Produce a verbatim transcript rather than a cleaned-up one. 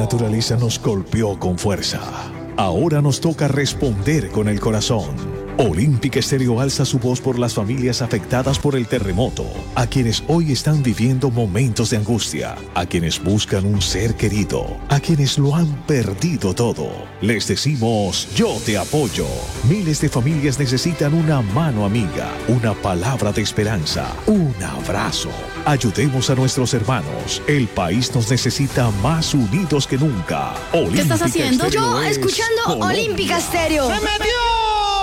naturaleza nos golpeó con fuerza. Ahora nos toca responder con el corazón. Olímpica Estéreo alza su voz por las familias afectadas por el terremoto, a quienes hoy están viviendo momentos de angustia, a quienes buscan un ser querido, a quienes lo han perdido todo. Les decimos, yo te apoyo. Miles de familias necesitan una mano amiga, una palabra de esperanza, un abrazo. Ayudemos a nuestros hermanos. El país nos necesita más unidos que nunca. ¿Qué estás haciendo? Yo escuchando Olímpica Estéreo. ¡Se metió!